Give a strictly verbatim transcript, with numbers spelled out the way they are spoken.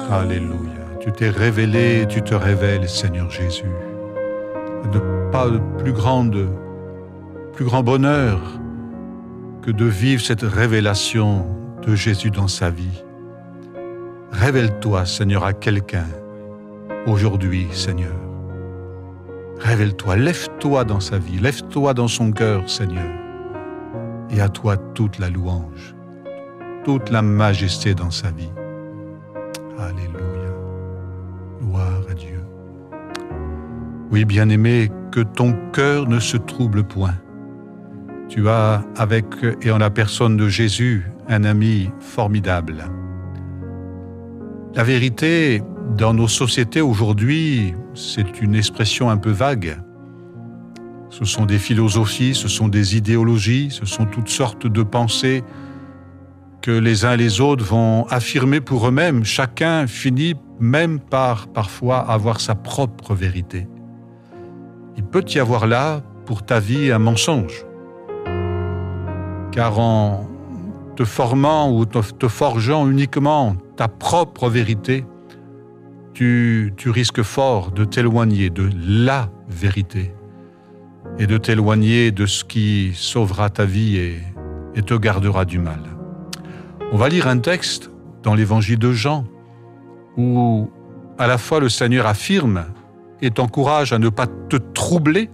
Alléluia. Tu t'es révélé, tu te révèles, Seigneur Jésus. De pas de plus grande, plus grand bonheur que de vivre cette révélation de Jésus dans sa vie. Révèle-toi, Seigneur, à quelqu'un aujourd'hui, Seigneur. Révèle-toi, lève-toi dans sa vie, lève-toi dans son cœur, Seigneur. Et à toi toute la louange, toute la majesté dans sa vie. Alléluia. Gloire à Dieu. Oui, bien-aimé, que ton cœur ne se trouble point. Tu as, avec et en la personne de Jésus, un ami formidable. La vérité, dans nos sociétés aujourd'hui, c'est une expression un peu vague. Ce sont des philosophies, ce sont des idéologies, ce sont toutes sortes de pensées que les uns et les autres vont affirmer pour eux-mêmes. Chacun finit même par, parfois, avoir sa propre vérité. Il peut y avoir là, pour ta vie, un mensonge. Car en te formant ou te forgeant uniquement ta propre vérité, tu, tu risques fort de t'éloigner de la vérité et de t'éloigner de ce qui sauvera ta vie et, et te gardera du mal. On va lire un texte dans l'évangile de Jean où à la fois le Seigneur affirme et t'encourage à ne pas te troubler